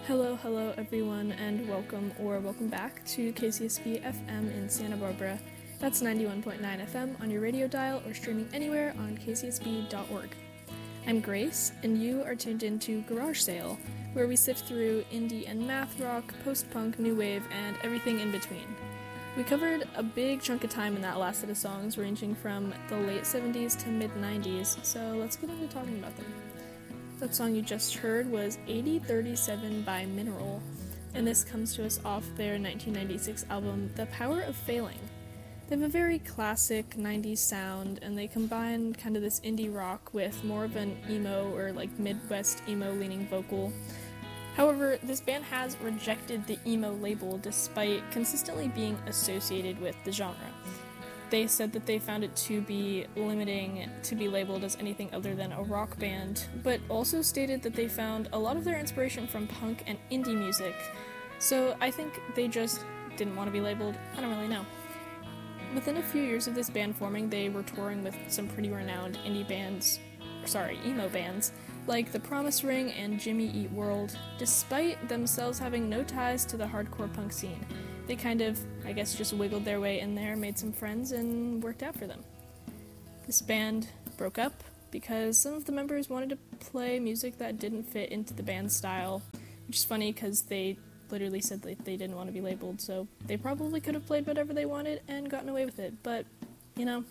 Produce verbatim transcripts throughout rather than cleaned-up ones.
Hello, hello everyone, and welcome or welcome back to K C S B F M in Santa Barbara. That's ninety-one point nine F M on your radio dial or streaming anywhere on k c s b dot org. I'm Grace, and you are tuned into Garage Sale, where we sift through indie and math rock, post-punk, new wave, and everything in between. We covered a big chunk of time in that last set of songs, ranging from the late seventies to mid-nineties, so let's get into talking about them. That song you just heard was eighty thirty-seven by Mineral, and this comes to us off their nineteen ninety-six album, The Power of Failing. They have a very classic nineties sound, and they combine kind of this indie rock with more of an emo or like Midwest emo-leaning vocal. However, this band has rejected the emo label despite consistently being associated with the genre. They said that they found it to be limiting to be labeled as anything other than a rock band, but also stated that they found a lot of their inspiration from punk and indie music. So I think they just didn't want to be labeled. I don't really know. Within a few years of this band forming, they were touring with some pretty renowned indie bands, sorry, emo bands, like The Promise Ring and Jimmy Eat World, despite themselves having no ties to the hardcore punk scene. They kind of, I guess, just wiggled their way in there, made some friends, and worked out for them. This band broke up because some of the members wanted to play music that didn't fit into the band's style, which is funny because they literally said that they didn't want to be labeled, so they probably could have played whatever they wanted and gotten away with it, but, you know,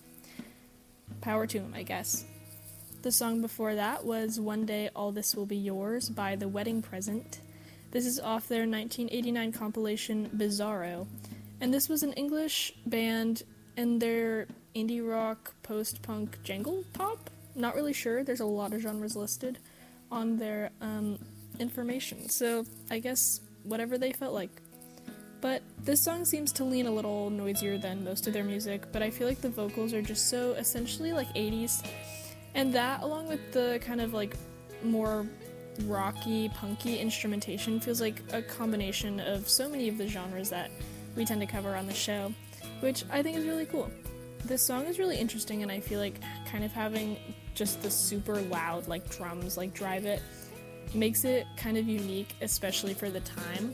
power to them, I guess. The song before that was One Day All This Will Be Yours by The Wedding Present. This is off their nineteen eighty-nine compilation Bizarro, and this was an English band and their indie rock, post-punk, jangle pop? Not really sure, there's a lot of genres listed on their um, information, so I guess whatever they felt like. But this song seems to lean a little noisier than most of their music, but I feel like the vocals are just so essentially like eighties, and that, along with the kind of like more rocky, punky instrumentation, feels like a combination of so many of the genres that we tend to cover on the show, which I think is really cool. This song is really interesting, and I feel like kind of having just the super loud like drums like drive it makes it kind of unique, especially for the time.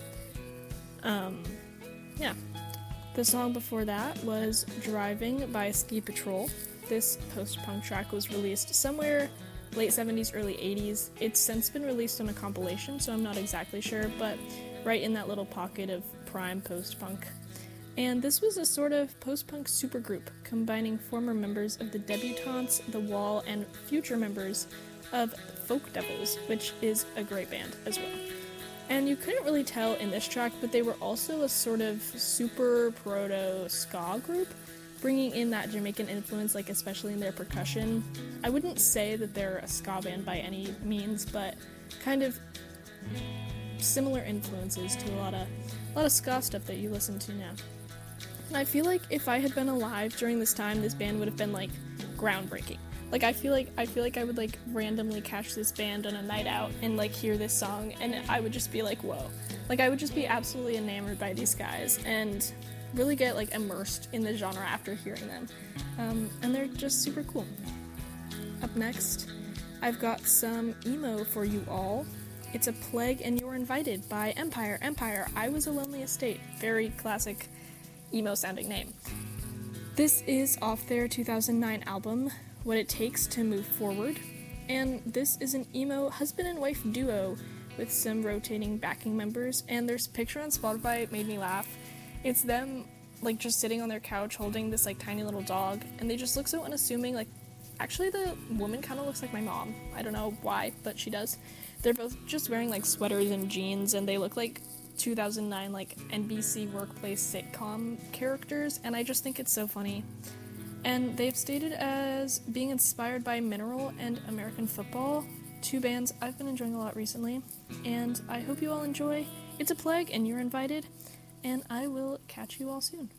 Um, yeah. The song before that was Driving by Ski Patrol. This post-punk track was released somewhere late seventies, early eighties. It's since been released on a compilation, so I'm not exactly sure, but right in that little pocket of prime post-punk. And this was a sort of post-punk supergroup, combining former members of the Debutantes, The Wall, and future members of Folk Devils, which is a great band as well. And you couldn't really tell in this track, but they were also a sort of super proto-ska group, bringing in that Jamaican influence, like especially in their percussion. I wouldn't say that they're a ska band by any means, but kind of similar influences to a lot of a lot of ska stuff that you listen to now. And I feel like if I had been alive during this time, this band would have been like groundbreaking. Like I feel like I feel like I would like randomly catch this band on a night out and like hear this song, and I would just be like, whoa. Like I would just be absolutely enamored by these guys and really get like immersed in the genre after hearing them. Um, and they're just super cool. Up next, I've got some emo for you all. It's A Plague and You're Invited by Empire. Empire, I Was a Lonely Estate. Very classic emo sounding name. This is off their two thousand nine album, What It Takes to Move Forward. And this is an emo husband and wife duo with some rotating backing members, and their picture on Spotify made me laugh. It's them, like, just sitting on their couch holding this, like, tiny little dog, and they just look so unassuming. Like, actually, the woman kind of looks like my mom. I don't know why, but she does. They're both just wearing, like, sweaters and jeans, and they look like two thousand nine, like, N B C workplace sitcom characters, and I just think it's so funny. And they've stated as being inspired by Mineral and American Football, two bands I've been enjoying a lot recently, and I hope you all enjoy It's a Plague and You're Invited, and I will catch you all soon.